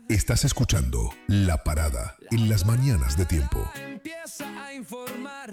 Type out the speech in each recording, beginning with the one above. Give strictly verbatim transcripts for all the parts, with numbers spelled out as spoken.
Estás escuchando La Parada en las mañanas de Tiempo. Empieza a informar.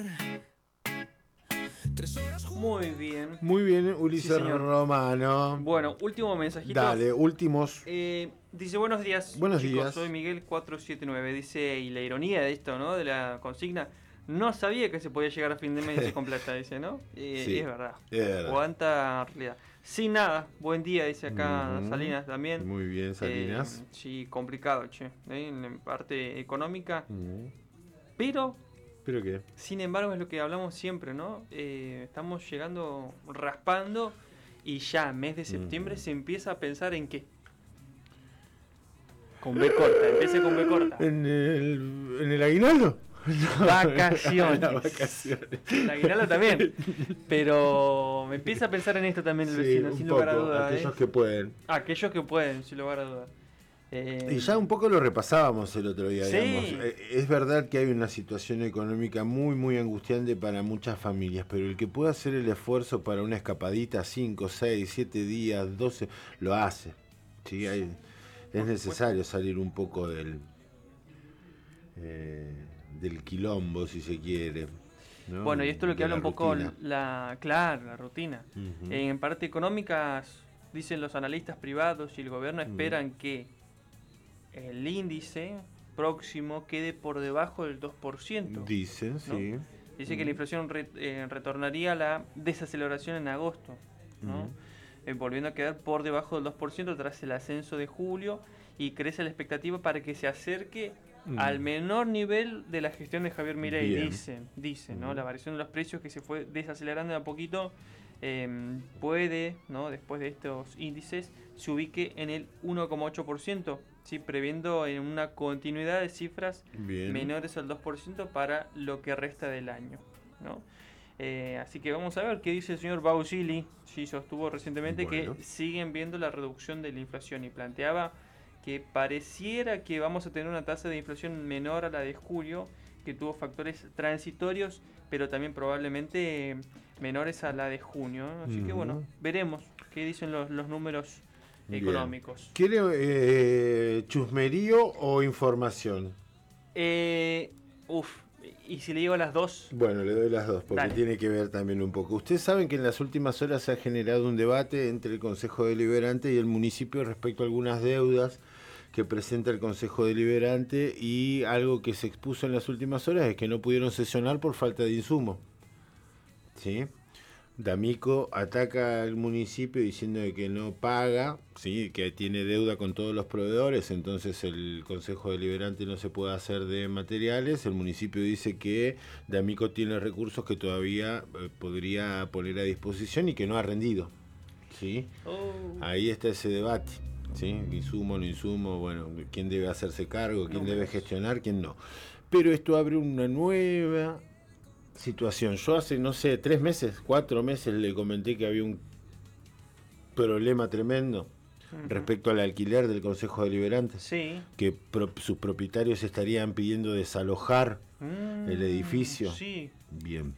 Muy bien. Muy bien, Ulises Sí, señor. Romano. Bueno, último mensajito. Dale, últimos. Eh, dice, buenos días. Buenos chicos, días. Soy Miguel cuatrocientos setenta y nueve. Dice, y la ironía de esto, ¿no? De la consigna. No sabía que se podía llegar a fin de mes y completa, dice, ¿no? Eh, Sí, es verdad. es verdad. Cuánta realidad. Sin nada, buen día, dice acá Ujú. Salinas también. Muy bien, Salinas. Eh, sí, complicado, che. ¿eh? En parte económica. Ujú. Pero, ¿Pero qué? sin embargo, es lo que hablamos siempre, ¿no? Eh, estamos llegando raspando y ya, mes de septiembre, Ujú. se empieza a pensar en qué. Con B corta, empiece con B corta. ¿En el, en el aguinaldo? Vacaciones. Las vacaciones. El aguinaldo también. Pero me empieza a pensar en esto también el Sí, vecino, un sin poco, lugar a dudas. aquellos ¿eh? que pueden. Aquellos que pueden, sin lugar a dudas. Eh, Y ya un poco lo repasábamos el otro día, Sí. digamos. Eh, Es verdad que hay una situación económica muy, muy angustiante para muchas familias, pero el que pueda hacer el esfuerzo para una escapadita, cinco, seis, siete días, doce, lo hace. ¿Sí? Hay, es necesario salir un poco del, eh, del quilombo, si se quiere. ¿no? Bueno, y esto es lo que De habla la un poco rutina. la, claro, la rutina. Ujú. En parte económica, dicen los analistas privados y el gobierno esperan que el índice próximo quede por debajo del dos por ciento. Dicen, sí. Dice que la inflación re- eh, retornaría a la desaceleración en agosto, ¿no? Ujú. Eh, volviendo a quedar por debajo del dos por ciento tras el ascenso de julio, y crece la expectativa para que se acerque Mm. al menor nivel de la gestión de Javier Milei, Bien. dicen, dicen, ¿no? Ujú. La variación de los precios que se fue desacelerando de a poquito eh, puede, ¿no? Después de estos índices, se ubique en el uno coma ocho por ciento, ¿sí? Previendo en una continuidad de cifras Bien. menores al dos por ciento para lo que resta del año, ¿no? Eh, así que vamos a ver qué dice el señor Bausili. Sí, sostuvo recientemente Bueno. que siguen viendo la reducción de la inflación y planteaba que pareciera que vamos a tener una tasa de inflación menor a la de julio, que tuvo factores transitorios, pero también probablemente eh, menores a la de junio, ¿no? Así que Ujú. bueno, veremos qué dicen los, los números Bien. económicos. ¿Quiere eh, chusmerío o información? Eh, uf, y si le digo las dos, Bueno, le doy las dos porque Dale. tiene que ver también un poco. Ustedes saben que en las últimas horas se ha generado un debate entre el Consejo Deliberante y el municipio respecto a algunas deudas que presenta el Consejo Deliberante, y algo que se expuso en las últimas horas es que no pudieron sesionar por falta de insumo. ¿Sí? D'Amico ataca al municipio diciendo de que no paga, ¿sí? Que tiene deuda con todos los proveedores, entonces el Consejo Deliberante no se puede hacer de materiales. El municipio dice que D'Amico tiene recursos que todavía eh, podría poner a disposición y que no ha rendido. ¿Sí? oh, Ahí está ese debate. ¿Sí? Insumo, no insumo, bueno, quién debe hacerse cargo, quién debe Números. gestionar, quién no. Pero esto abre una nueva situación. Yo hace, no sé, tres meses, cuatro meses le comenté que había un problema tremendo ujú. respecto al alquiler del Consejo Deliberante, Sí. que pro- sus propietarios estarían pidiendo desalojar Mm, el edificio. Sí. Bien.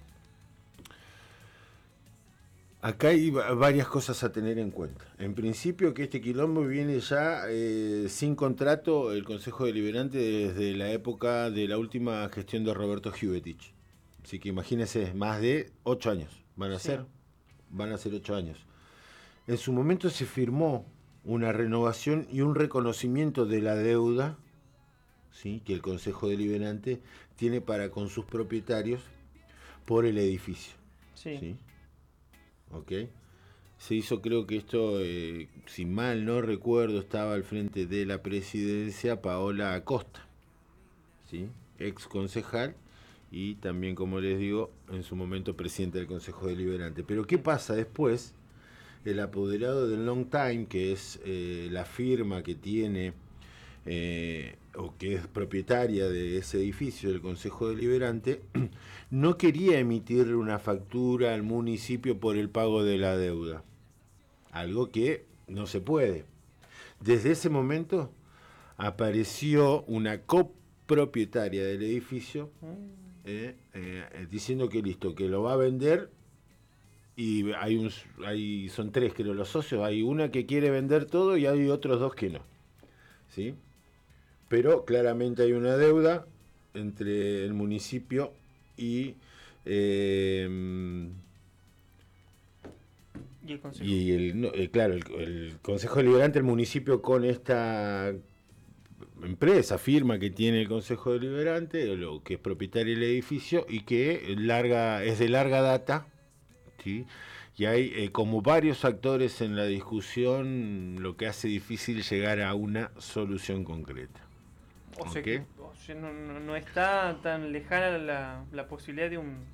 Acá hay va- varias cosas a tener en cuenta. En principio, que este quilombo viene ya eh, sin contrato el Consejo Deliberante desde la época de la última gestión de Roberto Giuvetich. Así que imagínense, más de ocho años van a Sí. ser. Van a ser ocho años. En su momento se firmó una renovación y un reconocimiento de la deuda, ¿sí?, que el Consejo Deliberante tiene para con sus propietarios por el edificio. Sí. ¿Sí? ¿Ok? Se hizo, creo que esto, eh, si mal no recuerdo, estaba al frente de la presidencia Paola Acosta, ¿sí?, ex concejal y también, como les digo, en su momento presidente del Consejo Deliberante. Pero ¿qué pasa después? El apoderado del Long Time, que es eh, la firma que tiene eh, o que es propietaria de ese edificio del Consejo Deliberante, no quería emitirle una factura al municipio por el pago de la deuda, algo que no se puede. Desde ese momento apareció una copropietaria del edificio eh, eh, diciendo que listo, que lo va a vender, y hay un, hay, son tres creo los socios, hay una que quiere vender todo y hay otros dos que no, ¿sí? pero claramente hay una deuda entre el municipio y... Eh, Y el consejo. y el, no, eh, claro, el, el Consejo Deliberante, el municipio con esta empresa, firma que tiene el Consejo Deliberante, lo que es propietario del edificio y que larga, es de larga data, ¿sí? Y hay eh, como varios actores en la discusión, lo que hace difícil llegar a una solución concreta. O sea ¿Ok? que o sea, no, no- no está tan lejana la, la posibilidad de un...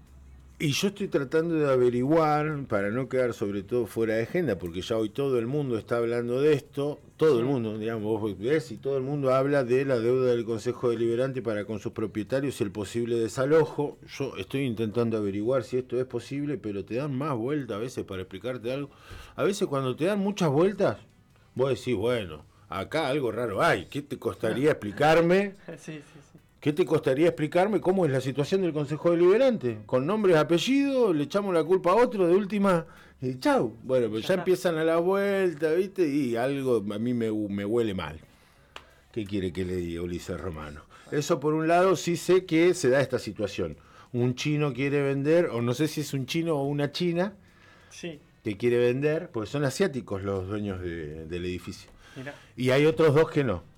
Y yo estoy tratando de averiguar, para no quedar sobre todo fuera de agenda, porque ya hoy todo el mundo está hablando de esto, todo Sí. el mundo, digamos, vos ves, y todo el mundo habla de la deuda del Consejo Deliberante para con sus propietarios y el posible desalojo. Yo estoy intentando averiguar si esto es posible, pero te dan más vueltas a veces para explicarte algo. A veces cuando te dan muchas vueltas, vos decís, bueno, acá algo raro hay, ¿qué te costaría explicarme? Sí, sí, sí. ¿Qué te costaría explicarme cómo es la situación del Consejo Deliberante? Con nombres, apellidos, le echamos la culpa a otro de última y chau. Bueno, pues Ya ya está. empiezan a la vuelta, ¿viste? Y algo a mí me, me huele mal. ¿Qué quiere que le diga Ulises Romano? Eso por un lado sí sé que se da esta situación. Un chino quiere vender, o no sé si es un chino o una china, Sí, que quiere vender, porque son asiáticos los dueños de- del edificio. mira. Y hay otros dos que no.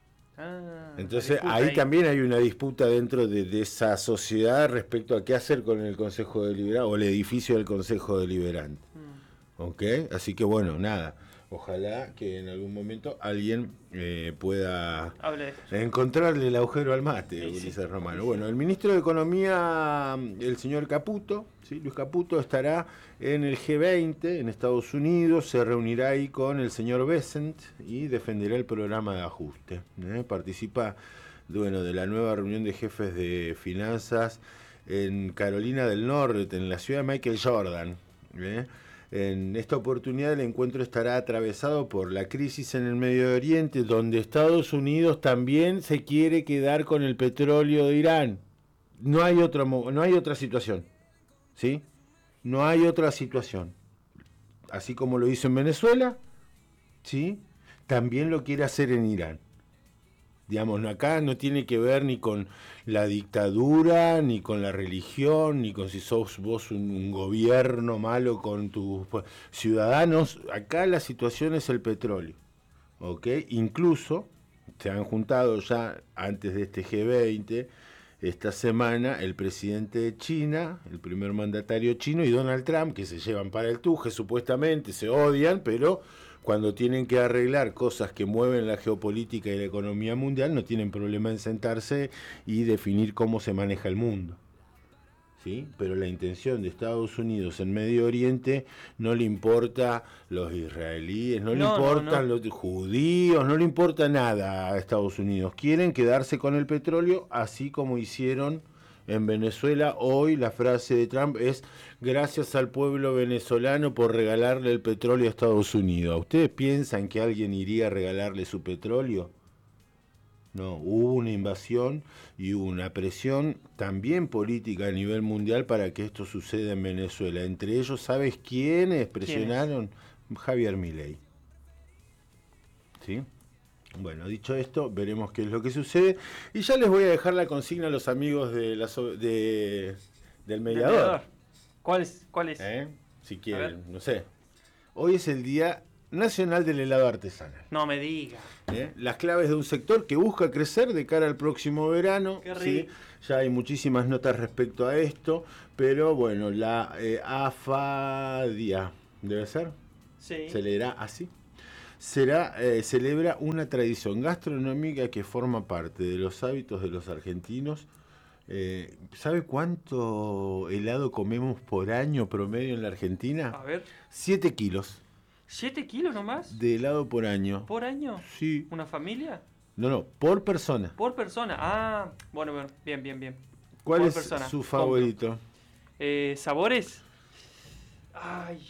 Ah, Entonces disputa ahí también hay una disputa dentro de, de esa sociedad respecto a qué hacer con el Consejo Deliberante o el edificio del Consejo Deliberante. Mm. ¿Ok? Así que bueno, nada. Ojalá que en algún momento alguien eh, pueda Habla de esto. encontrarle el agujero al mate, Sí, Ulises sí. Romano. Sí, Bueno, sí. el ministro de Economía, el señor Caputo, ¿sí? Luis Caputo, estará en el G veinte en Estados Unidos, se reunirá ahí con el señor Bessent y defenderá el programa de ajuste. ¿eh? Participa de, bueno, de la nueva reunión de jefes de finanzas en Carolina del Norte, en la ciudad de Michael Jordan. ¿eh? En esta oportunidad el encuentro estará atravesado por la crisis en el Medio Oriente, donde Estados Unidos también se quiere quedar con el petróleo de Irán. No hay otra, mo- no hay otra situación, ¿sí? No hay otra situación. Así como lo hizo en Venezuela, ¿sí? También lo quiere hacer en Irán. Digamos, acá no tiene que ver ni con la dictadura, ni con la religión, ni con si sos vos un, un gobierno malo con tus pues, ciudadanos. Acá la situación es el petróleo. ¿Ok? Incluso se han juntado ya antes de este G veinte, esta semana, el presidente de China, el primer mandatario chino, y Donald Trump, que se llevan para el tuje supuestamente, se odian, pero cuando tienen que arreglar cosas que mueven la geopolítica y la economía mundial, no tienen problema en sentarse y definir cómo se maneja el mundo. ¿Sí? Pero la intención de Estados Unidos en Medio Oriente no le importa los israelíes, no, le No, no, importan no. los judíos, no le importa nada a Estados Unidos. Quieren quedarse con el petróleo, así como hicieron en Venezuela. Hoy la frase de Trump es: gracias al pueblo venezolano por regalarle el petróleo a Estados Unidos. ¿Ustedes piensan que alguien iría a regalarle su petróleo? No, hubo una invasión y hubo una presión también política a nivel mundial para que esto suceda en Venezuela. Entre ellos, ¿sabes quiénes presionaron? Javier Milei. ¿Sí? Bueno, dicho esto, veremos qué es lo que sucede. Y ya les voy a dejar la consigna a los amigos de la so- de, del mediador. Mediador. ¿Cuál es? ¿Cuál es? ¿Eh? Si ver. quieren, no sé. Hoy es el Día Nacional del Helado Artesanal. No me diga. ¿eh? Las claves de un sector que busca crecer de cara al próximo verano. Qué ¿sí? rico. Ya hay muchísimas notas respecto a esto, pero bueno, la eh, AFADIA, ¿debe ser? Sí. ¿Se leerá así? Será, eh, celebra una tradición gastronómica que forma parte de los hábitos de los argentinos. Eh, ¿Sabe cuánto helado comemos por año promedio en la Argentina? A ver. Siete kilos ¿Siete kilos nomás? de helado por año. ¿Por año? Sí. ¿Una familia? No, no, por persona. Por persona. Ah, bueno, bueno. Bien, bien, bien. ¿Cuál Por es persona. su Compro. favorito? Eh, ¿Sabores? Ay.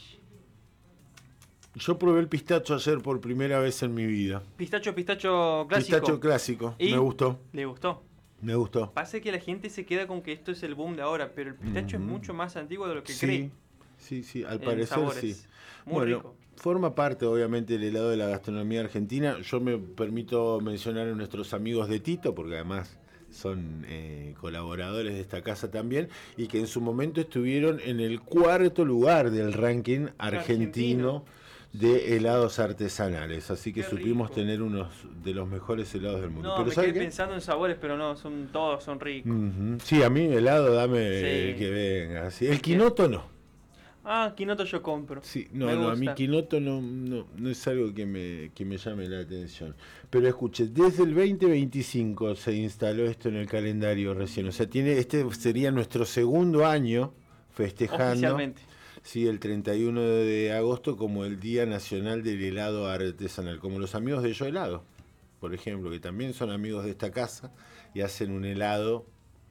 Yo probé el pistacho ayer por primera vez en mi vida. Pistacho, pistacho clásico. Pistacho clásico. ¿Y? Me gustó. ¿Le gustó? Me gustó. Pasa que la gente se queda con que esto es el boom de ahora, pero el pistacho Ujú. es mucho más antiguo de lo que Sí, cree. sí, sí, al en parecer sabores. sí. Muy Bueno, rico. forma parte, obviamente, del helado de la gastronomía argentina. Yo me permito mencionar a nuestros amigos de Tito, porque además son eh, colaboradores de esta casa también, y que en su momento estuvieron en el cuarto lugar del ranking argentino, argentino. de helados artesanales, así que Qué supimos rico. tener unos de los mejores helados del mundo. No, pero me quedé qué? pensando en sabores, pero no, son todos son ricos. Uh-huh. Sí, a mí helado dame sí. que venga. Sí. El quinoto no. Ah, quinoto yo compro. Sí, no, me no, gusta. A mí quinoto no, no, no es algo que me, que me llame la atención. Pero escuche, desde el veinte veinticinco se instaló esto en el calendario recién. O sea, tiene este sería nuestro segundo año festejando. Oficialmente. Sí, el treinta y uno de agosto como el Día Nacional del Helado Artesanal, como los amigos de Yo Helado, por ejemplo, que también son amigos de esta casa y hacen un helado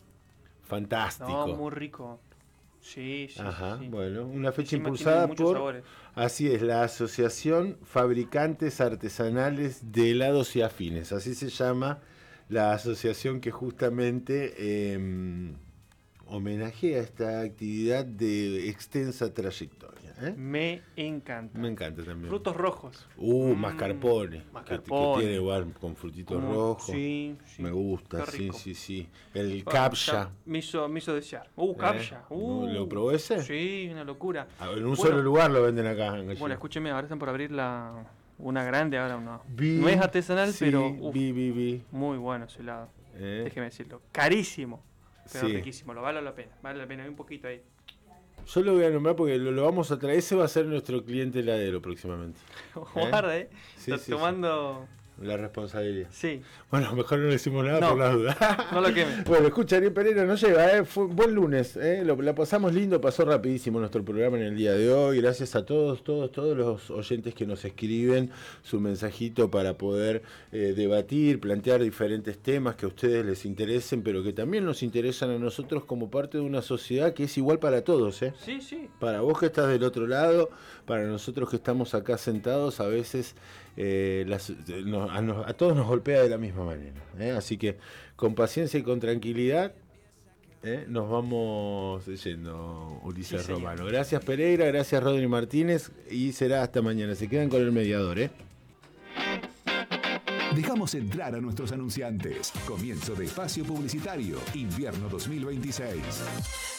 fantástico. No, muy rico. Sí, sí. Ajá, sí. bueno, una fecha Encima impulsada por, sabores. Así es, la Asociación Fabricantes Artesanales de Helados y Afines, así se llama la asociación que justamente eh, homenajea esta actividad de extensa trayectoria. ¿eh? Me encanta. Me encanta también. Frutos rojos. Uh, mm, mascarpone. mascarpone. Que, que tiene igual con frutitos mm, rojos. Sí, sí. Me gusta, sí, sí, sí. El bueno, capcha. Me hizo, me hizo desear. Uh, capcha. ¿Eh? Uh, ¿Lo probó ese? Sí, una locura. En un bueno, solo lugar lo venden acá. En bueno, escúcheme, ahora están por abrir la una grande, ahora una. Vi, no es artesanal, sí, pero uf, vi, vi, vi. muy bueno ese helado. ¿Eh? Déjeme decirlo. Carísimo, pero sí. riquísimo. Lo vale la pena. Vale la pena. Hay un poquito ahí. Yo lo voy a nombrar porque lo, lo vamos a traer. Ese va a ser nuestro cliente heladero próximamente. Guarda, ¿eh? Sí, Está sí, tomando... Sí. La responsabilidad. Sí. Bueno, mejor no le decimos nada no, por las dudas. No lo queme. Bueno, escucha, Ariel Pereira no llega, ¿eh? Fue un buen lunes, ¿eh? Lo, la pasamos lindo, pasó rapidísimo nuestro programa en el día de hoy. Gracias a todos, todos, todos los oyentes que nos escriben su mensajito para poder eh, debatir, plantear diferentes temas que a ustedes les interesen, pero que también nos interesan a nosotros como parte de una sociedad que es igual para todos, ¿eh? Sí, sí. Para vos que estás del otro lado, para nosotros que estamos acá sentados, a veces... Eh, las, no, a, no, a todos nos golpea de la misma manera, ¿eh? Así que con paciencia y con tranquilidad ¿eh? nos vamos yendo, Ulises sí, Romano. Gracias Pereira, gracias Rodri Martínez y será hasta mañana. Se quedan con el mediador, ¿eh? Dejamos entrar a nuestros anunciantes. Comienzo de espacio publicitario, invierno dos mil veintiséis.